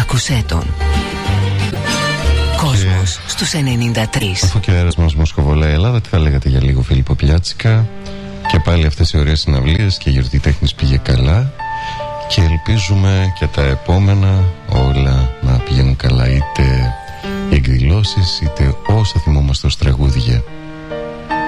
Άκουσέ τον. Κόσμος στους 93. Αφού και ο αέρας μας μοσχοβολάει η Ελλάδα, τι θα λέγατε για λίγο Φίλιππο Πιάτσικα? Και πάλι αυτές οι ωραίες συναυλίες και η γιορτή τέχνης πήγε καλά. Και ελπίζουμε και τα επόμενα όλα να πηγαίνουν καλά, είτε οι εκδηλώσεις είτε όσα θυμόμαστε ως τραγούδια